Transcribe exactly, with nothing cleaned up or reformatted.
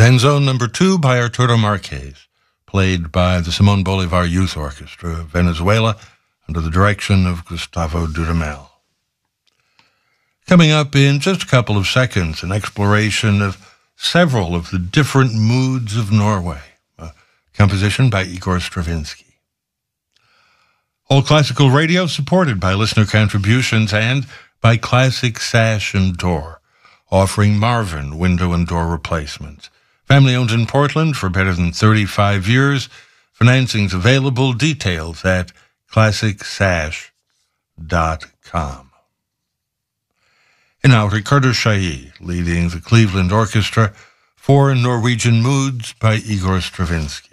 Then Zone Number Two by Arturo Marquez, played by the Simón Bolívar Youth Orchestra of Venezuela under the direction of Gustavo Dudamel. Coming up in just a couple of seconds, an exploration of several of the different moods of Norway, a composition by Igor Stravinsky. All Classical Radio supported by listener contributions and by Classic Sash and Door, offering Marvin window and door replacements. Family owned in Portland for better than thirty-five years. Financing's available. Details at classic sash dot com. And now Ricardo Chailly leading the Cleveland Orchestra for Norwegian Moods by Igor Stravinsky.